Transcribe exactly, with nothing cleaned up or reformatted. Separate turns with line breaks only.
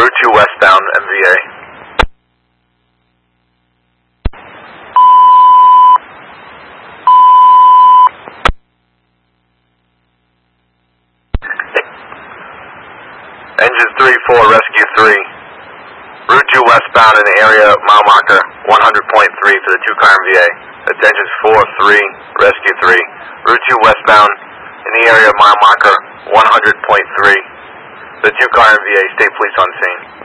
Route two westbound, M V A. Engine three four, Rescue three. Route two westbound in the area mile marker one hundred point three for the two-car M V A. That's engines four three, Rescue three. Route two westbound in the area mile marker one hundred point three. The two-car M V A, state police on scene.